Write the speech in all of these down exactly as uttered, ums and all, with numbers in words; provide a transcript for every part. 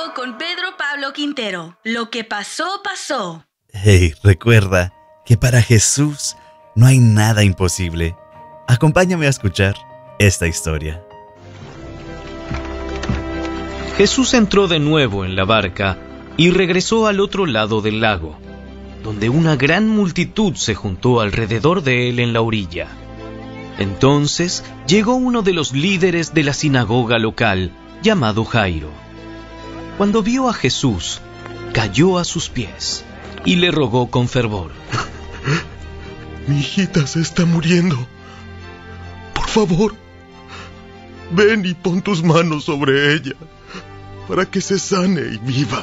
con Pedro Pablo Quintero. Lo que pasó, pasó. Hey, recuerda que para Jesús no hay nada imposible. Acompáñame a escuchar esta historia. Jesús entró de nuevo en la barca y regresó al otro lado del lago, donde una gran multitud se juntó alrededor de él en la orilla. Entonces llegó uno de los líderes de la sinagoga local, llamado Jairo. Cuando vio a Jesús, cayó a sus pies y le rogó con fervor: Mi hijita se está muriendo. Por favor, ven y pon tus manos sobre ella, para que se sane y viva.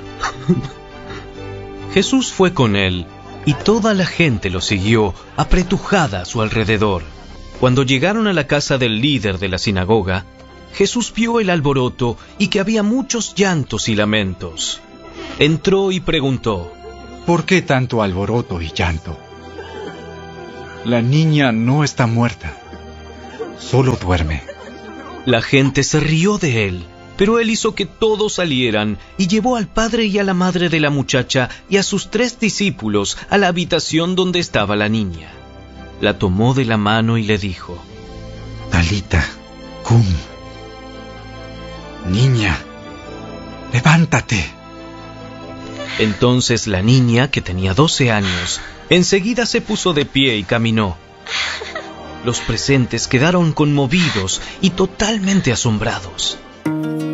Jesús fue con él, y toda la gente lo siguió, apretujada a su alrededor. Cuando llegaron a la casa del líder de la sinagoga, Jesús vio el alboroto y que había muchos llantos y lamentos. Entró y preguntó: ¿Por qué tanto alboroto y llanto? La niña no está muerta, solo duerme. La gente se rió de él, pero él hizo que todos salieran y llevó al padre y a la madre de la muchacha y a sus tres discípulos a la habitación donde estaba la niña. La tomó de la mano y le dijo: Talita, cum. Niña, levántate. Entonces la niña, que tenía doce años, enseguida se puso de pie y caminó. Los presentes quedaron conmovidos y totalmente asombrados.